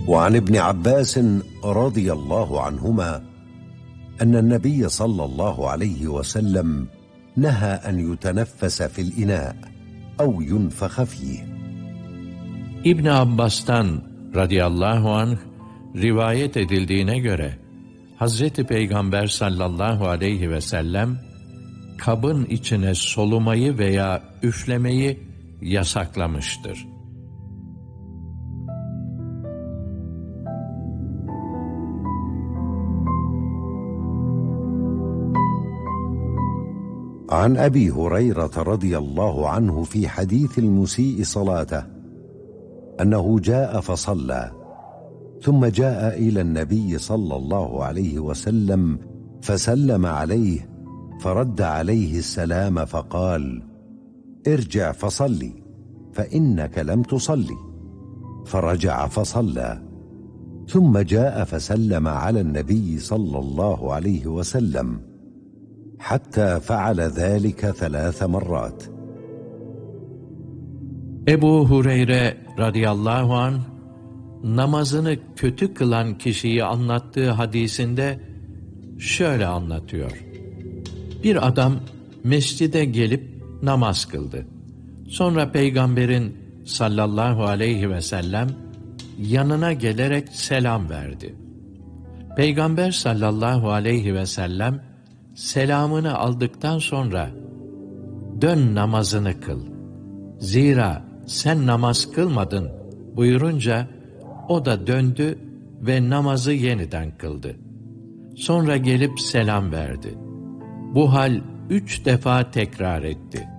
وعن ابن عباس رضي الله عنهما أن النبي صلى الله عليه وسلم نهى أن يتنفس في الإناء أو ينفخ فيه. İbn Abbas'tan radıyallahu anh rivayet edildiğine göre Hazreti Peygamber sallallahu aleyhi ve sellem kabın içine solumayı veya üflemeyi yasaklamıştır. عن أبي هريرة رضي الله عنه في حديث المسيء صلاته أنه جاء فصلى ثم جاء إلى النبي صلى الله عليه وسلم فسلم عليه فرد عليه السلام فقال: ارجع فصلي فإنك لم تصلي. فرجع فصلى ثم جاء فسلم على النبي صلى الله عليه وسلم حتى فعل ذلك 3 مرات. Ebu Hureyre radıyallahu anh namazını kötü kılan kişiyi anlattığı hadisinde şöyle anlatıyor. Bir adam mescide gelip namaz kıldı. Sonra Peygamberin sallallahu aleyhi ve sellem yanına gelerek selam verdi. Peygamber sallallahu aleyhi ve sellem selamını aldıktan sonra dön namazını kıl. Zira sen namaz kılmadın buyurunca o da döndü ve namazı yeniden kıldı. Sonra gelip selam verdi. Bu hal 3 defa tekrar etti.